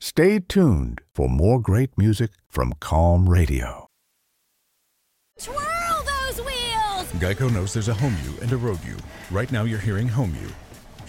Stay tuned for more great music from Calm Radio. Twirl those wheels! Geico knows there's a home you and a road you. Right now you're hearing home you.